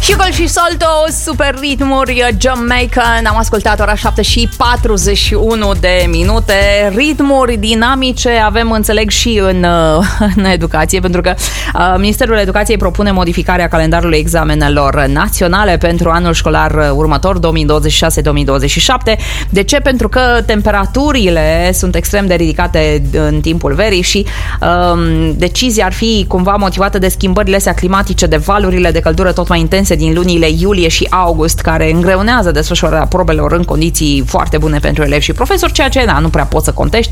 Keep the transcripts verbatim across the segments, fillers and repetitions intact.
Sugar și Salto, super ritmuri Jamaican. Am ascultat ora șapte și patruzeci și unu de minute. Ritmuri dinamice avem, înțeleg, și în, în educație, pentru că uh, Ministerul Educației propune modificarea calendarului examenelor naționale pentru anul școlar următor, două mii douăzeci și șase două mii douăzeci și șapte. De ce? Pentru că temperaturile sunt extrem de ridicate în timpul verii și uh, decizia ar fi cumva motivată de schimbările astea climatice, de valurile de căldură tot mai intense din lunile iulie și august, care îngreunează desfășurarea probelor în condiții foarte bune pentru elevi și profesori, ceea ce na, nu prea poți să contești.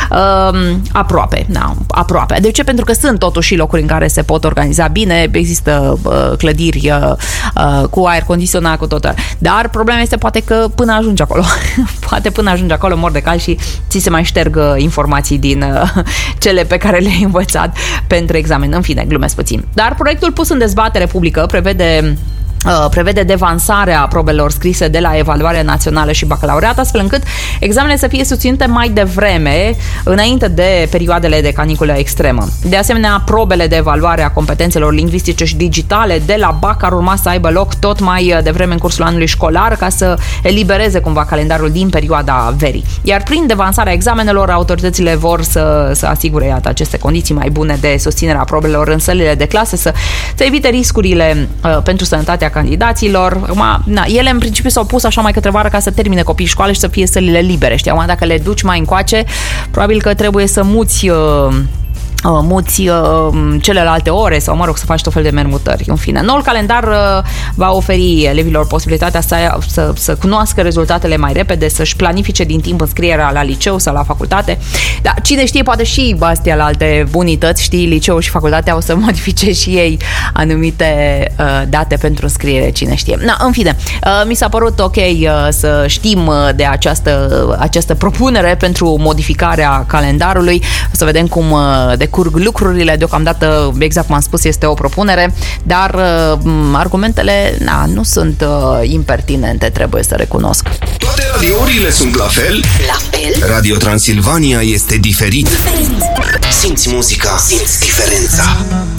Uh, aproape, na, aproape. De ce? Pentru că sunt totuși locuri în care se pot organiza bine, există uh, clădiri uh, uh, cu aer condiționat, cu tot. Dar problema este poate că până ajungi acolo, poate până ajungi acolo mor de cal și ți se mai șterg informații din uh, cele pe care le-ai învățat pentru examen. În fine, glumesc puțin. Dar proiectul pus în dezbatere publică prevede prevede devansarea probelor scrise de la evaluarea națională și bacalaureat, astfel încât examenele să fie susținute mai devreme, înainte de perioadele de caniculă extremă. De asemenea, probele de evaluare a competențelor lingvistice și digitale de la bac ar urma să aibă loc tot mai devreme în cursul anului școlar, ca să elibereze cumva calendarul din perioada verii. Iar prin devansarea examenelor, autoritățile vor să, să asigure, iată, aceste condiții mai bune de susținere a probelor în sălile de clasă, să, să evite riscurile uh, pentru sănătatea candidaților. Acum, na, ele în principiu s-au pus așa mai către vară ca să termine copiii școală și să fie sălile libere. Știi, acum dacă le duci mai încoace, probabil că trebuie să muți uh, muți uh, celelalte ore sau, mă rog, să faci tot fel de mermutări. În fine, noul calendar uh, va oferi elevilor posibilitatea să, să, să cunoască rezultatele mai repede, să-și planifice din timp înscrierea la liceu sau la facultate. Dar cine știe, poate și astea la alte bunități, știi, liceu și facultatea o să modifice și ei anumite uh, date pentru înscriere, cine știe. Na, în fine, uh, mi s-a părut ok uh, să știm uh, de această, uh, această propunere pentru modificarea calendarului. O să vedem cum uh, de curg lucrurile. Deocamdată, exact cum am spus, este o propunere, dar uh, argumentele na, nu sunt uh, impertinente, trebuie să recunosc. Toate radiourile sunt la fel? La fel? Radio Transilvania este diferit. Diferit. Simți muzica, simți diferența.